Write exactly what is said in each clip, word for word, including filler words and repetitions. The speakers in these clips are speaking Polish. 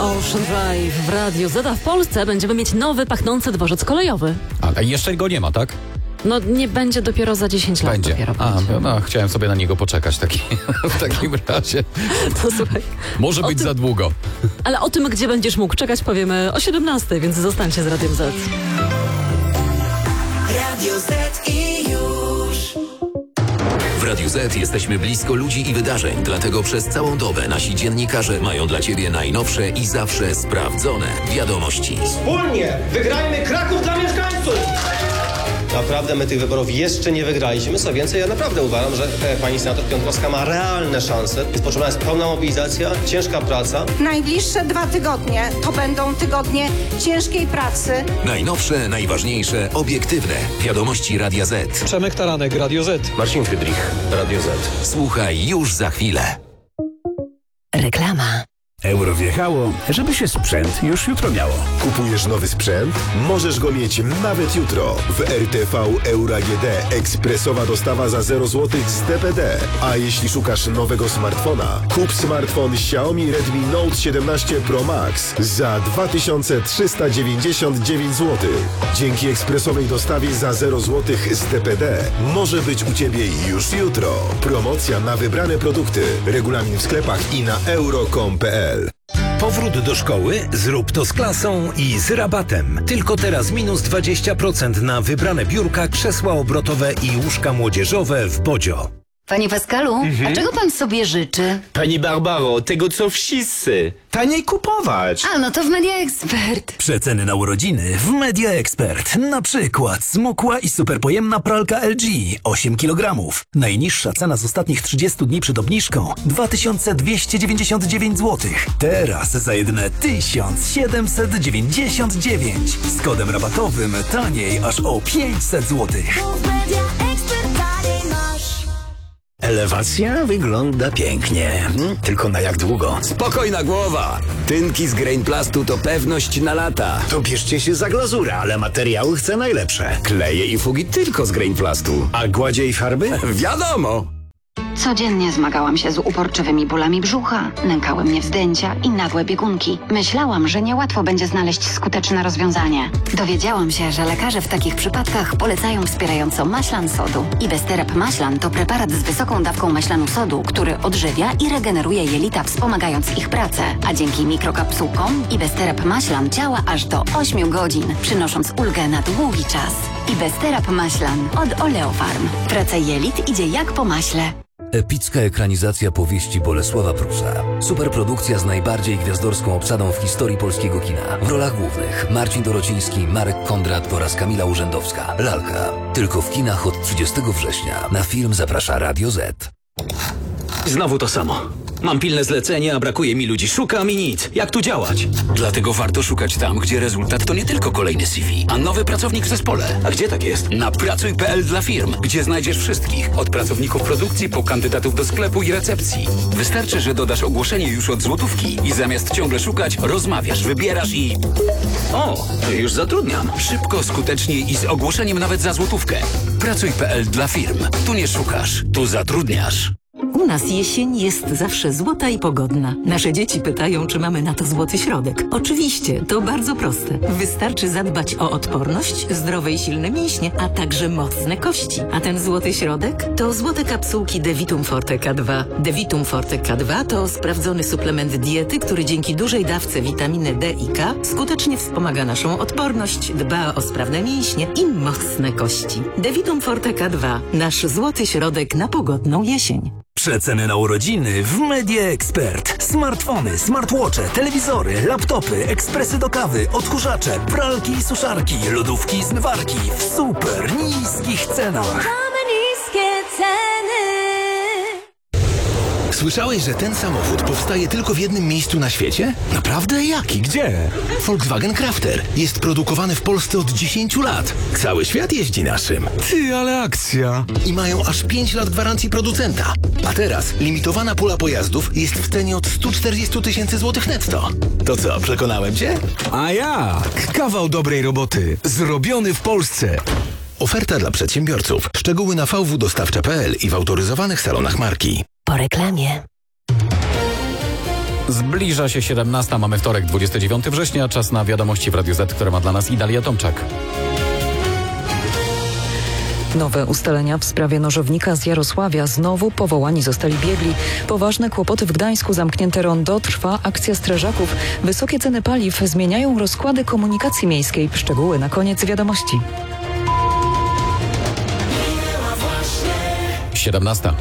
Ocean Drive w Radiu Z, a w Polsce będziemy mieć nowy, pachnący dworzec kolejowy. A jeszcze go nie ma, tak? No nie będzie dopiero za dziesięć lat. Będzie. Dopiero A, będzie. no, chciałem sobie na niego poczekać taki, w takim razie. To słuchaj. Może być tym, za długo. Ale o tym, gdzie będziesz mógł czekać, powiemy o siedemnastej, więc zostańcie z Radiem Z. Radio Z i już. W Radiu Z jesteśmy blisko ludzi i wydarzeń, dlatego przez całą dobę nasi dziennikarze mają dla Ciebie najnowsze i zawsze sprawdzone wiadomości. Wspólnie wygrajmy Kraków dla mieszkańców! Naprawdę my tych wyborów jeszcze nie wygraliśmy. Co więcej, ja naprawdę uważam, że e, pani senator Piontkowska ma realne szanse. Jest potrzebna jest pełna mobilizacja, ciężka praca. Najbliższe dwa tygodnie to będą tygodnie ciężkiej pracy. Najnowsze, najważniejsze, obiektywne wiadomości Radia Z. Przemek Taranek, Radio Z. Marcin Friedrich, Radio Z. Słuchaj już za chwilę. Reklama. Euro wjechało, żeby się sprzęt już jutro miało. Kupujesz nowy sprzęt? Możesz go mieć nawet jutro. W R T V Euro A G D ekspresowa dostawa za zero złotych z D P D. A jeśli szukasz nowego smartfona, kup smartfon Xiaomi Redmi Note siedemnaście Pro Max za dwa tysiące trzysta dziewięćdziesiąt dziewięć złotych. Dzięki ekspresowej dostawie za zero złotych z D P D może być u Ciebie już jutro. Promocja na wybrane produkty. Regulamin w sklepach i na euro kropka com kropka p l. Powrót do szkoły? Zrób to z klasą i z rabatem. Tylko teraz minus dwadzieścia procent na wybrane biurka, krzesła obrotowe i łóżka młodzieżowe w Bodzio. Panie Pascalu, Mhm. a czego pan sobie życzy? Pani Barbaro, tego co wszyscy. Taniej kupować. A, no to w Media Expert. Przeceny na urodziny w Media Expert. Na przykład smukła i superpojemna pralka L G osiem kilogramów. Najniższa cena z ostatnich trzydziestu dni przed obniżką dwa tysiące dwieście dziewięćdziesiąt dziewięć złotych. Teraz za jedyne tysiąc siedemset dziewięćdziesiąt dziewięć. Z kodem rabatowym taniej aż o pięćset złotych. Elewacja wygląda pięknie. Hmm? Tylko na jak długo? Spokojna głowa! Tynki z Grainplastu to pewność na lata. To bierzcie się za glazurę, ale materiały chcę najlepsze. Kleje i fugi tylko z Grainplastu. A gładzie i farby? Wiadomo! Codziennie zmagałam się z uporczywymi bólami brzucha, nękały mnie wzdęcia i nagłe biegunki. Myślałam, że niełatwo będzie znaleźć skuteczne rozwiązanie. Dowiedziałam się, że lekarze w takich przypadkach polecają wspierająco maślan sodu. Ibesterep maślan to preparat z wysoką dawką maślanu sodu, który odżywia i regeneruje jelita, wspomagając ich pracę. A dzięki mikrokapsułkom Ibesterep maślan działa aż do ośmiu godzin, przynosząc ulgę na długi czas. Ibesterep maślan od Oleofarm. Praca jelit idzie jak po maśle. Epicka ekranizacja powieści Bolesława Prusa. Superprodukcja z najbardziej gwiazdorską obsadą w historii polskiego kina. W rolach głównych Marcin Dorociński, Marek Kondrat oraz Kamila Urzędowska. Lalka. Tylko w kinach od trzydziestego września. Na film zaprasza Radio Z. Znowu to samo. Mam pilne zlecenie, a brakuje mi ludzi. Szukam i nic. Jak tu działać? Dlatego warto szukać tam, gdzie rezultat to nie tylko kolejny C V, a nowy pracownik w zespole. A gdzie tak jest? Na pracuj kropka p l dla firm, gdzie znajdziesz wszystkich. Od pracowników produkcji po kandydatów do sklepu i recepcji. Wystarczy, że dodasz ogłoszenie już od złotówki i zamiast ciągle szukać, rozmawiasz, wybierasz i... O, już zatrudniam. Szybko, skutecznie i z ogłoszeniem nawet za złotówkę. pracuj kropka p l dla firm. Tu nie szukasz, tu zatrudniasz. U nas jesień jest zawsze złota i pogodna. Nasze dzieci pytają, czy mamy na to złoty środek. Oczywiście, to bardzo proste. Wystarczy zadbać o odporność, zdrowe i silne mięśnie, a także mocne kości. A ten złoty środek to złote kapsułki Devitum Forte K dwa. Devitum Forte K dwa to sprawdzony suplement diety, który dzięki dużej dawce witaminy D i K skutecznie wspomaga naszą odporność, dba o sprawne mięśnie i mocne kości. Devitum Forte K dwa. Nasz złoty środek na pogodną jesień. Przeceny na urodziny w Media Expert. Smartfony, smartwatche, telewizory, laptopy, ekspresy do kawy, odkurzacze, pralki i suszarki, lodówki i zmywarki w super niskich cenach. Mamy niskie ceny. Słyszałeś, że ten samochód powstaje tylko w jednym miejscu na świecie? Naprawdę? Jaki? Gdzie? Volkswagen Crafter. Jest produkowany w Polsce od dziesięciu lat. Cały świat jeździ naszym. Ty, ale akcja. I mają aż pięć lat gwarancji producenta. A teraz limitowana pula pojazdów jest w cenie od stu czterdziestu tysięcy złotych netto. To co, przekonałem cię? A jak? Kawał dobrej roboty. Zrobiony w Polsce. Oferta dla przedsiębiorców. Szczegóły na v w dostawcza kropka p l i w autoryzowanych salonach marki. Po reklamie. Zbliża się siedemnasta, mamy wtorek, dwudziestego dziewiątego września, czas na wiadomości w Radiu Z, które ma dla nas Idalia Tomczak. Nowe ustalenia w sprawie nożownika z Jarosławia. Znowu powołani zostali biegli. Poważne kłopoty w Gdańsku, zamknięte rondo, trwa akcja strażaków. Wysokie ceny paliw zmieniają rozkłady komunikacji miejskiej. Szczegóły na koniec wiadomości. siedemnasta.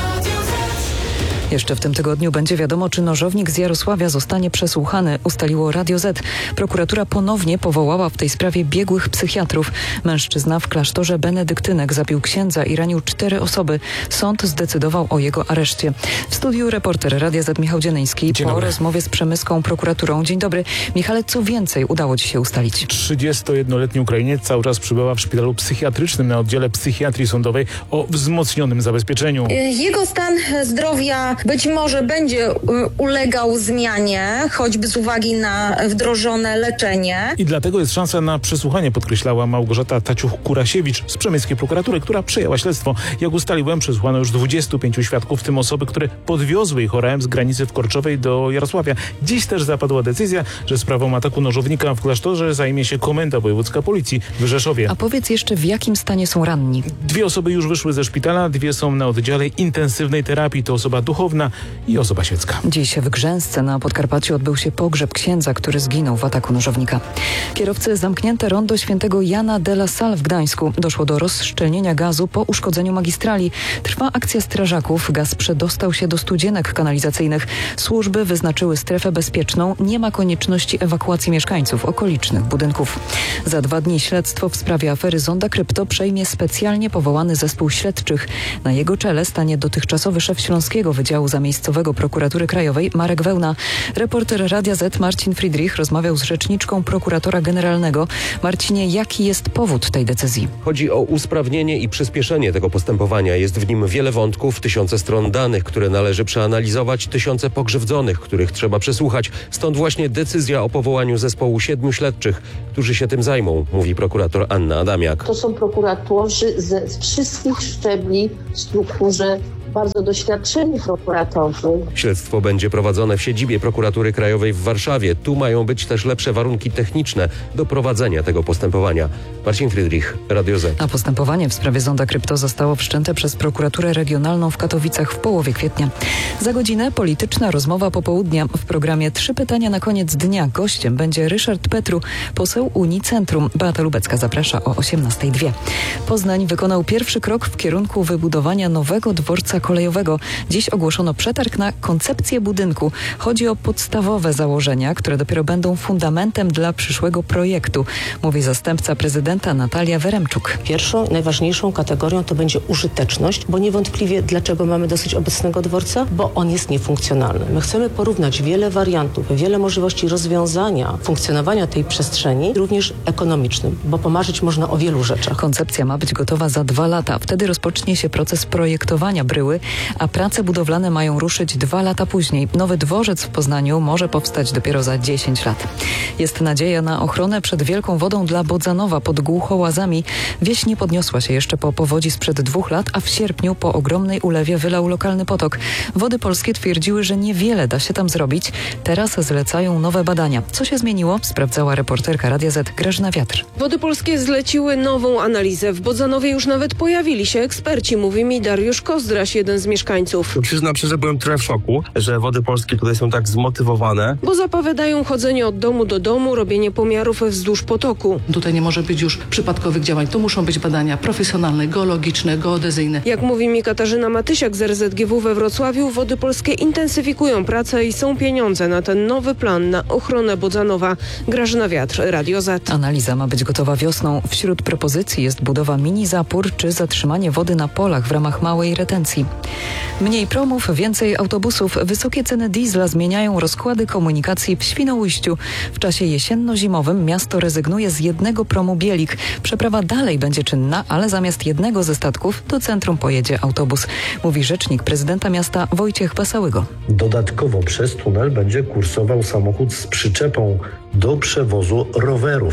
Jeszcze w tym tygodniu będzie wiadomo, czy nożownik z Jarosławia zostanie przesłuchany, ustaliło Radio Z. Prokuratura ponownie powołała w tej sprawie biegłych psychiatrów. Mężczyzna w klasztorze benedyktynek zabił księdza i ranił cztery osoby. Sąd zdecydował o jego areszcie. W studiu reporter Radia Z Michał Dzianyński po rozmowie z przemyską prokuraturą. Dzień dobry. Michale, co więcej udało ci się ustalić? trzydziestojednoletni Ukrainiec cały czas przebywa w szpitalu psychiatrycznym na oddziale psychiatrii sądowej o wzmocnionym zabezpieczeniu. Jego stan zdrowia być może będzie ulegał zmianie, choćby z uwagi na wdrożone leczenie. I dlatego jest szansa na przesłuchanie, podkreślała Małgorzata Taciuch-Kurasiewicz z przemyskiej prokuratury, która przejęła śledztwo. Jak ustaliłem, przesłuchano już dwudziestu pięciu świadków, w tym osoby, które podwiozły ich orałem z granicy w Korczowej do Jarosławia. Dziś też zapadła decyzja, że sprawą ataku nożownika w klasztorze zajmie się Komenda Wojewódzka Policji w Rzeszowie. A powiedz jeszcze, w jakim stanie są ranni? Dwie osoby już wyszły ze szpitala, dwie są na oddziale intensywnej terapii. To osoba duchowna i osoba świecka. Dziś w Grzęsce na Podkarpaciu odbył się pogrzeb księdza, który zginął w ataku nożownika. Kierowcy zamknięte rondo świętego Jana de la Salle w Gdańsku. Doszło do rozszczelnienia gazu po uszkodzeniu magistrali. Trwa akcja strażaków. Gaz przedostał się do studzienek kanalizacyjnych. Służby wyznaczyły strefę bezpieczną. Nie ma konieczności ewakuacji mieszkańców okolicznych budynków. Za dwa dni śledztwo w sprawie afery Zonda Krypto przejmie specjalnie powołany zespół śledczych. Na jego czele stanie dotychczasowy szef Śląskiego Wydziału Zamiejscowego Prokuratury Krajowej Marek Wełna. Reporter Radia Z Marcin Friedrich rozmawiał z rzeczniczką prokuratora generalnego. Marcinie, jaki jest powód tej decyzji? Chodzi o usprawnienie i przyspieszenie tego postępowania. Jest w nim wiele wątków, tysiące stron danych, które należy przeanalizować, tysiące pokrzywdzonych, których trzeba przesłuchać. Stąd właśnie decyzja o powołaniu zespołu siedmiu śledczych, którzy się tym zajmą, mówi prokurator Anna Adamiak. To są prokuratorzy ze z wszystkich szczebli w strukturze, bardzo doświadczeni prokuratorzy. Śledztwo będzie prowadzone w siedzibie Prokuratury Krajowej w Warszawie. Tu mają być też lepsze warunki techniczne do prowadzenia tego postępowania. Marcin Friedrich, Radio Z. A postępowanie w sprawie Zonda Krypto zostało wszczęte przez prokuraturę regionalną w Katowicach w połowie kwietnia. Za godzinę polityczna rozmowa popołudnia. W programie Trzy pytania na koniec dnia. Gościem będzie Ryszard Petru, poseł Unii Centrum. Beata Lubecka zaprasza o osiemnastej dwie. Poznań wykonał pierwszy krok w kierunku wybudowania nowego dworca kolejowego. Dziś ogłoszono przetarg na koncepcję budynku. Chodzi o podstawowe założenia, które dopiero będą fundamentem dla przyszłego projektu, mówi zastępca prezydenta Natalia Weremczuk. Pierwszą, najważniejszą kategorią to będzie użyteczność, bo niewątpliwie dlaczego mamy dosyć obecnego dworca? Bo on jest niefunkcjonalny. My chcemy porównać wiele wariantów, wiele możliwości rozwiązania funkcjonowania tej przestrzeni, również ekonomicznym, bo pomarzyć można o wielu rzeczach. Koncepcja ma być gotowa za dwa lata. Wtedy rozpocznie się proces projektowania bryły, a prace budowlane mają ruszyć dwa lata później. Nowy dworzec w Poznaniu może powstać dopiero za dziesięć lat. Jest nadzieja na ochronę przed wielką wodą dla Bodzanowa pod Głuchołazami. Wieś nie podniosła się jeszcze po powodzi sprzed dwóch lat, a w sierpniu po ogromnej ulewie wylał lokalny potok. Wody Polskie twierdziły, że niewiele da się tam zrobić. Teraz zlecają nowe badania. Co się zmieniło? Sprawdzała reporterka Radia Z Grażyna Wiatr. Wody Polskie zleciły nową analizę. W Bodzanowie już nawet pojawili się eksperci, mówi mi Dariusz Kozdraś, jeden z mieszkańców. Przyznam się, że byłem trochę w szoku, że Wody Polskie tutaj są tak zmotywowane. Bo zapowiadają chodzenie od domu do domu, robienie pomiarów wzdłuż potoku. Tutaj nie może być już przypadkowych działań. To muszą być badania profesjonalne, geologiczne, geodezyjne. Jak mówi mi Katarzyna Matysiak z R Z G W we Wrocławiu, Wody Polskie intensyfikują pracę i są pieniądze na ten nowy plan na ochronę Bodzanowa. Grażyna Wiatr, Radio Z. Analiza ma być gotowa wiosną. Wśród propozycji jest budowa mini zapór czy zatrzymanie wody na polach w ramach małej retencji. Mniej promów, więcej autobusów. Wysokie ceny diesla zmieniają rozkłady komunikacji w Świnoujściu. W czasie jesienno-zimowym miasto rezygnuje z jednego promu Bielik. Przeprawa dalej będzie czynna, ale zamiast jednego ze statków do centrum pojedzie autobus, mówi rzecznik prezydenta miasta Wojciech Basałygo. Dodatkowo przez tunel będzie kursował samochód z przyczepą do przewozu rowerów.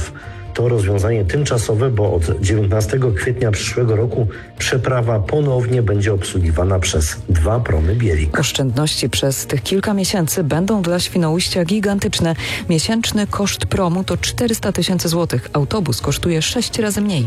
to rozwiązanie tymczasowe, bo od dziewiętnastego kwietnia przyszłego roku przeprawa ponownie będzie obsługiwana przez dwa promy Bielik. Oszczędności przez tych kilka miesięcy będą dla Świnoujścia gigantyczne. Miesięczny koszt promu to czterysta tysięcy złotych. Autobus kosztuje sześć razy mniej.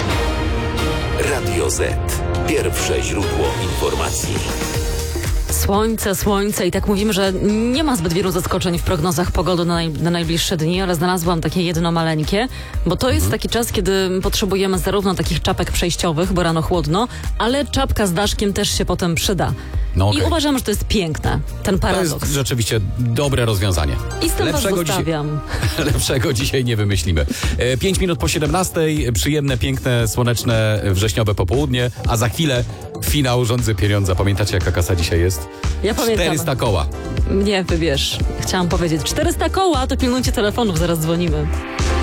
Radio Z. Pierwsze źródło informacji. Słońce, słońce i tak mówimy, że nie ma zbyt wielu zaskoczeń w prognozach pogody na, naj, na najbliższe dni, ale znalazłam takie jedno maleńkie, bo to jest mhm. taki czas, kiedy potrzebujemy zarówno takich czapek przejściowych, bo rano chłodno, ale czapka z daszkiem też się potem przyda. No okay. I uważam, że to jest piękne, ten paradoks. To jest rzeczywiście dobre rozwiązanie. I z tym was zostawiam. Dzisiaj, lepszego dzisiaj nie wymyślimy. E, pięć minut po siedemnastej, przyjemne, piękne, słoneczne, wrześniowe popołudnie, a za chwilę finał Rządzy Pieniądza. Pamiętacie, jaka kasa dzisiaj jest? Ja pamiętam. czterysta koła. Mnie wybierz. Chciałam powiedzieć czterysta koła, to pilnujcie telefonów, zaraz dzwonimy.